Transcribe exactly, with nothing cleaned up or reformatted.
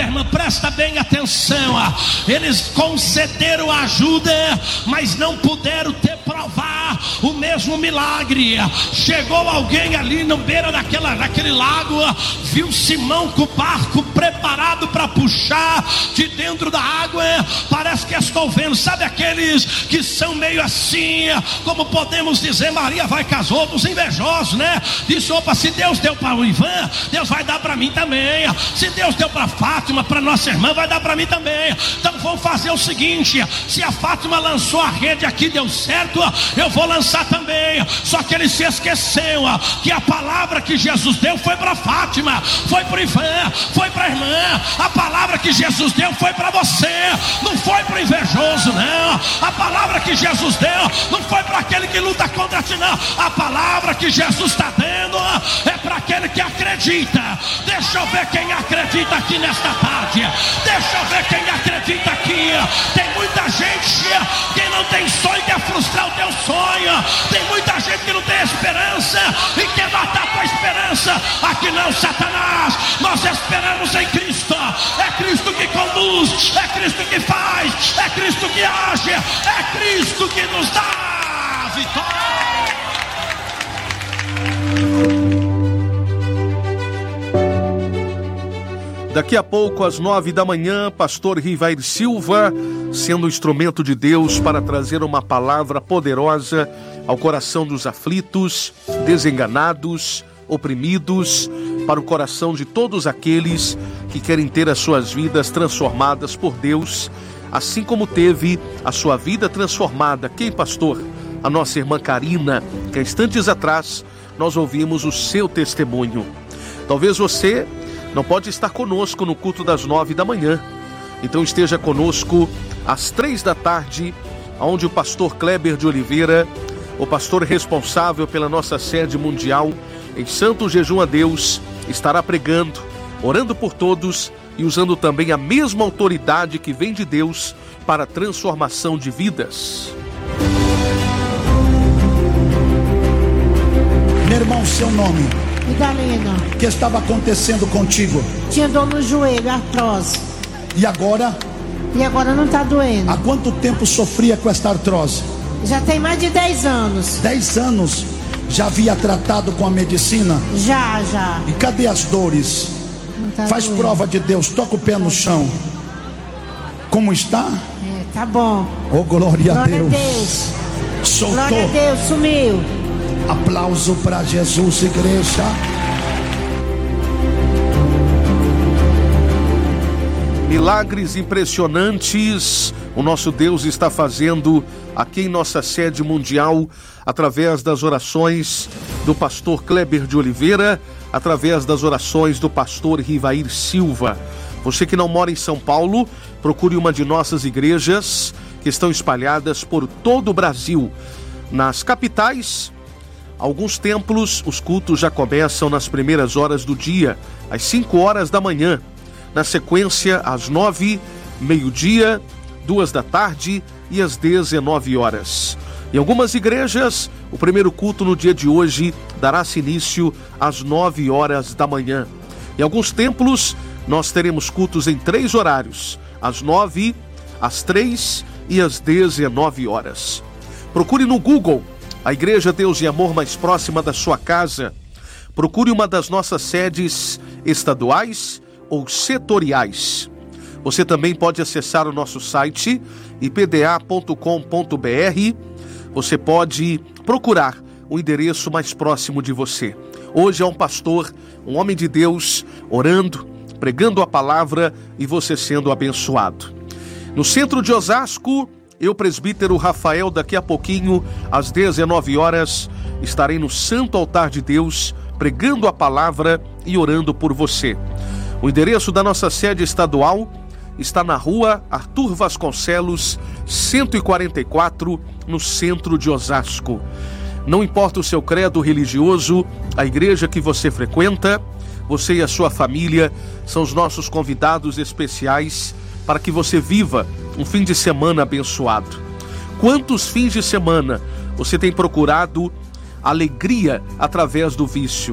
minha irmã, presta bem atenção. Eles concederam ajuda, mas não puderam ter provar o mesmo milagre. Chegou alguém ali na beira daquela, daquele lago, viu Simão com o barco preparado para puxar de dentro da água. Parece que estou vendo, sabe aqueles que são meio assim, como podemos dizer, Maria vai com as outras, invejosos, né? Disse, opa, se Deus deu para o Ivan, Deus vai dar para mim também. Se Deus deu para Fátima, para nossa irmã, vai dar para mim também. Então vamos fazer o seguinte: se a Fátima lançou a rede aqui, deu certo, eu vou lançar também. Só que ele se esqueceu que a palavra que Jesus deu foi para Fátima, foi para o Ivan, foi para a irmã. A palavra que Jesus deu foi para você, não foi para o invejoso, não. A palavra que Jesus deu não foi para aquele que luta contra ti, não. A palavra que Jesus está dando é para aquele que acredita. Deixa eu ver quem acredita aqui nesta tarde. Deixa eu ver quem acredita aqui. Tem muita gente que não tem sonho, quer frustrar o teu sonho. Tem muita gente que não tem esperança e quer matar a tua esperança. Aqui não, Satanás. Nós esperamos em Cristo. É Cristo que conduz, é Cristo que faz, é Cristo que age, é Cristo que nos dá a vitória. Daqui a pouco, às nove da manhã, pastor Rivair Silva, sendo instrumento de Deus para trazer uma palavra poderosa ao coração dos aflitos, desenganados, oprimidos, para o coração de todos aqueles que querem ter as suas vidas transformadas por Deus, assim como teve a sua vida transformada. Quem, pastor? A nossa irmã Karina, que há instantes atrás nós ouvimos o seu testemunho. Talvez você não pode estar conosco no culto das nove da manhã, então esteja conosco às três da tarde, onde o pastor Kleber de Oliveira, o pastor responsável pela nossa sede mundial em Santo Jejum a Deus, estará pregando, orando por todos e usando também a mesma autoridade que vem de Deus para a transformação de vidas. Meu irmão, seu nome? Idalena. O que estava acontecendo contigo? Tinha dor no joelho, artrose. E agora? E agora não está doendo. Há quanto tempo sofria com esta artrose? Já tem mais de dez anos. dez anos? Já havia tratado com a medicina? Já, já. E cadê as dores? Tá Faz doendo. prova de Deus, toca o pé no chão. Como está? É, tá bom. Oh, glória, Glória a Deus. a Deus. Soltou. Glória a Deus, sumiu. Aplauso para Jesus, igreja. Milagres impressionantes o nosso Deus está fazendo aqui em nossa sede mundial, através das orações do pastor Kleber de Oliveira, através das orações do pastor Rivair Silva. Você que não mora em São Paulo, procure uma de nossas igrejas que estão espalhadas por todo o Brasil. Nas capitais, alguns templos, os cultos já começam nas primeiras horas do dia, às cinco horas da manhã. Na sequência, às nove, meio-dia, duas da tarde e às dezenove horas. Em algumas igrejas, o primeiro culto no dia de hoje dará-se início às nove horas da manhã. Em alguns templos, nós teremos cultos em três horários, às nove, às três e às dezenove horas. Procure no Google a Igreja Deus e Amor mais próxima da sua casa. Procure uma das nossas sedes estaduais ou setoriais. Você também pode acessar o nosso site i p d a ponto com ponto b r. Você pode procurar o endereço mais próximo de você. Hoje é um pastor, um homem de Deus, orando, pregando a palavra e você sendo abençoado. No centro de Osasco, eu, presbítero Rafael, daqui a pouquinho, às dezenove horas, estarei no Santo Altar de Deus, pregando a palavra e orando por você. O endereço da nossa sede estadual está na rua Arthur Vasconcelos, cento e quarenta e quatro, no centro de Osasco. Não importa o seu credo religioso, a igreja que você frequenta, você e a sua família são os nossos convidados especiais para que você viva um fim de semana abençoado. Quantos fins de semana você tem procurado alegria através do vício?